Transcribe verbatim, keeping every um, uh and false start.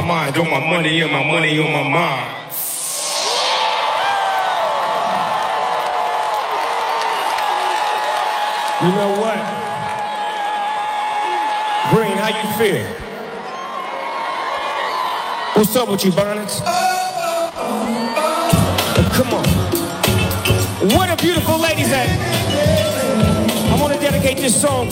mind, on my money, and my money on my mind. You know what? Green, how you feel? What's up with you, Bonnets? Oh, come on. What a beautiful ladies at. I want to dedicate this song